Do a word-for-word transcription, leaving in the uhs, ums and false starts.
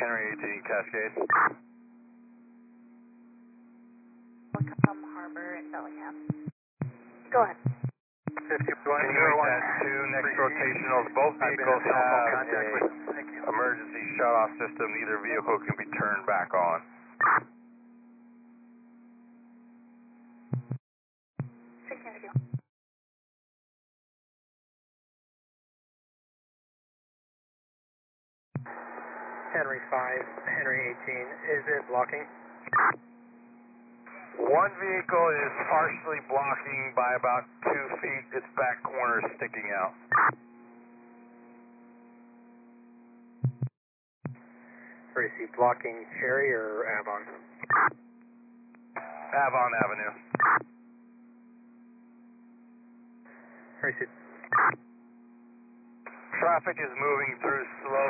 Henry eighteen, Cascade. Welcome Harbor in Bellingham. Go ahead. Continuing that two next rotationals, both vehicles have a emergency shut-off system. Neither vehicle can be turned back on. sixteen to Henry five, Henry eighteen, is it blocking? One vehicle is partially blocking by about two feet. Its back corner is sticking out. Or is he blocking Cherry or Avon? Avon Avenue. Or is it Traffic is moving through slow